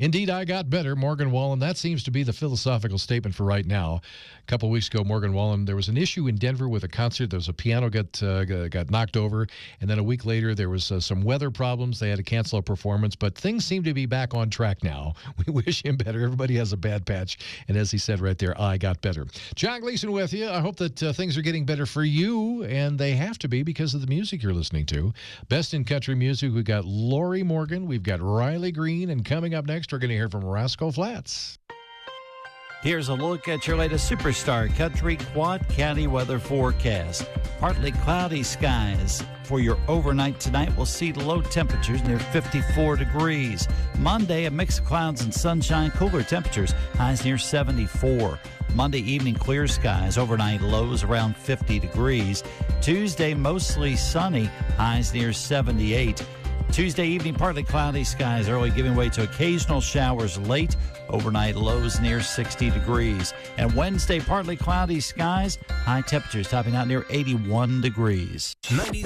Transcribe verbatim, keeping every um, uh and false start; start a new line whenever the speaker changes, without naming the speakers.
Indeed, I got better, Morgan Wallen. That seems to be the philosophical statement for right now. A couple weeks ago, Morgan Wallen, there was an issue in Denver with a concert. There was a piano got uh, got knocked over, and then a week later, there was uh, some weather problems. They had to cancel a performance, but things seem to be back on track now. We wish him better. Everybody has a bad patch, and as he said right there, I got better. John Gleason with you. I hope that uh, things are getting better for you, and they have to be because of the music you're listening to. Best in country music, we've got Lori Morgan, we've got Riley Green, and coming up next, we're going to hear from Rascal Flatts.
Here's a look at your latest Superstar Country Quad County weather forecast. Partly cloudy skies for your overnight tonight. We'll see low temperatures near fifty-four degrees. Monday, a mix of clouds and sunshine, cooler temperatures, highs near seventy-four. Monday evening, clear skies, overnight lows around fifty degrees. Tuesday, mostly sunny, highs near seventy-eight. Tuesday evening, partly cloudy skies, early giving way to occasional showers late. Overnight lows near sixty degrees. And Wednesday, partly cloudy skies, high temperatures topping out near eighty-one degrees.